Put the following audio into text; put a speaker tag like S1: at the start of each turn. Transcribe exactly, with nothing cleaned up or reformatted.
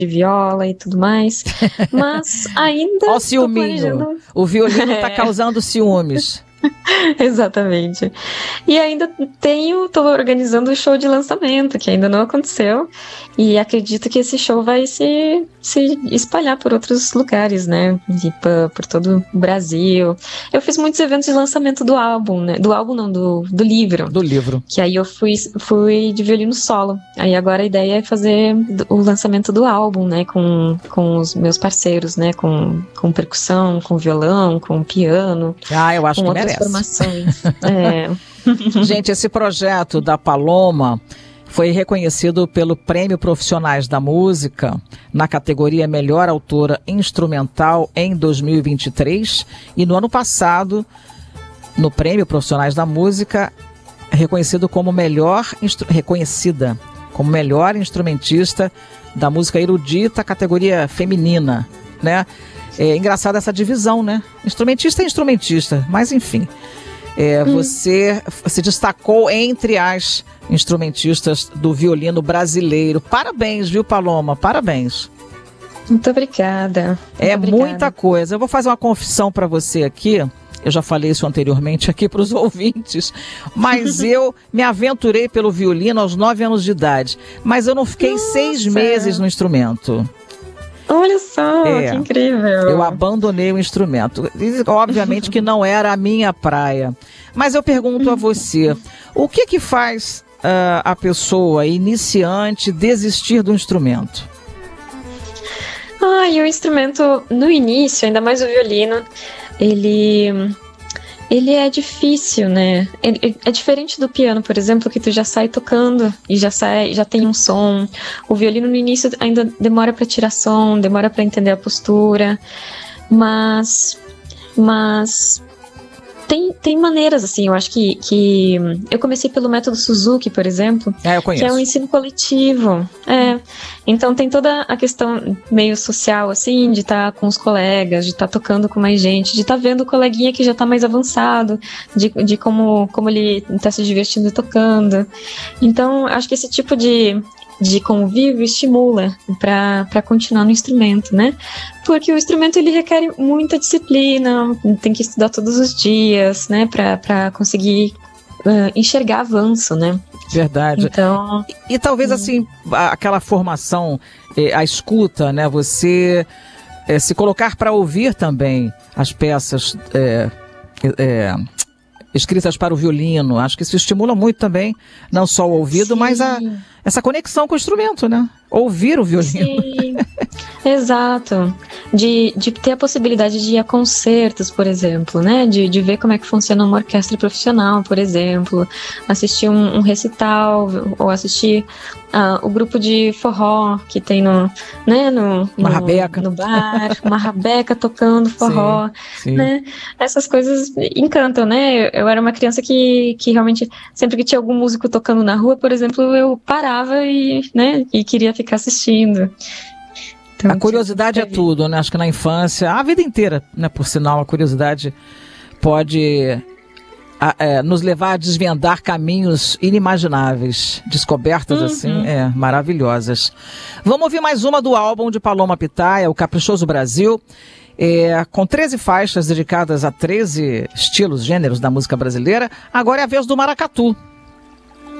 S1: de viola e tudo mais, mas ainda...
S2: Ó o ciúminho, planejando... o violino está é. causando ciúmes.
S1: Exatamente. E ainda tenho, tô organizando o show de lançamento, que ainda não aconteceu, e acredito que esse show vai se, se espalhar por outros lugares, né, e por, por todo o Brasil. Eu fiz muitos eventos de lançamento do álbum, né, do álbum não, do, do livro.
S2: Do livro.
S1: Que aí eu fui, fui de violino solo, aí agora a ideia é fazer o lançamento do álbum, né, com, com os meus parceiros, né, com, com percussão, com violão, com piano.
S2: Ah, eu acho que merece.
S1: Formações. É.
S2: Gente, esse projeto da Paloma foi reconhecido pelo Prêmio Profissionais da Música na categoria Melhor Autora Instrumental em dois mil e vinte e três e no ano passado, no Prêmio Profissionais da Música, reconhecido como melhor instru- reconhecida como melhor instrumentista da música erudita, categoria feminina, né? É engraçada essa divisão, né? Instrumentista é instrumentista, mas enfim. É, hum. Você se destacou entre as instrumentistas do violino brasileiro. Parabéns, viu, Paloma? Parabéns.
S1: Muito obrigada. Muito
S2: é
S1: obrigada.
S2: Muita coisa. Eu vou fazer uma confissão para você aqui. Eu já falei isso anteriormente aqui para os ouvintes, mas eu me aventurei pelo violino aos nove anos de idade. Mas eu não fiquei Nossa. seis meses no instrumento.
S1: Olha só, é, que incrível.
S2: Eu abandonei o instrumento. E, obviamente que não era a minha praia. Mas eu pergunto a você, o que que faz uh, a pessoa iniciante desistir do instrumento?
S1: Ah, e o instrumento, no início, ainda mais o violino, ele... Ele é difícil, né? É, é diferente do piano, por exemplo, que tu já sai tocando e já sai, já tem um som. O violino no início ainda demora para tirar som, demora para entender a postura, mas, mas tem, tem maneiras, assim, eu acho que, que eu comecei pelo método Suzuki, por exemplo,
S2: é, eu conheço.
S1: Que é um ensino coletivo. É. Então tem toda a questão meio social, assim, de estar tá com os colegas, de estar tá tocando com mais gente, de estar tá vendo o coleguinha que já está mais avançado, de, de como, como ele está se divertindo tocando. Então, acho que esse tipo de, de convívio estimula para continuar no instrumento, né? Porque o instrumento, ele requer muita disciplina, tem que estudar todos os dias, né? Para conseguir uh, enxergar avanço, né?
S2: Verdade.
S1: Então,
S2: e, e talvez hum. assim, aquela formação, eh, a escuta, né? Você eh, se colocar para ouvir também as peças eh, eh, escritas para o violino, acho que isso estimula muito também, não só o ouvido, Sim. mas a, essa conexão com o instrumento, né? Ouvir o violino.
S1: Sim, exato. De, de ter a possibilidade de ir a concertos, por exemplo, né? De, de ver como é que funciona uma orquestra profissional, por exemplo. Assistir um, um recital, ou assistir uh, o grupo de forró que tem no, né? no,
S2: uma
S1: no,
S2: rabeca.
S1: no bar, uma rabeca tocando forró. Sim, sim. Né? Essas coisas encantam, né? Eu, eu era uma criança que, que realmente, sempre que tinha algum músico tocando na rua, por exemplo, eu parava e, né? e queria ficar assistindo.
S2: Então, a curiosidade é tudo, né? Acho que na infância, a vida inteira, né? Por sinal, a curiosidade pode a, é, nos levar a desvendar caminhos inimagináveis, descobertas uhum. assim, é, maravilhosas. Vamos ouvir mais uma do álbum de Paloma Pitaya, O Caprichoso Brasil, é, com treze faixas dedicadas a treze estilos, gêneros da música brasileira. Agora é a vez do maracatu.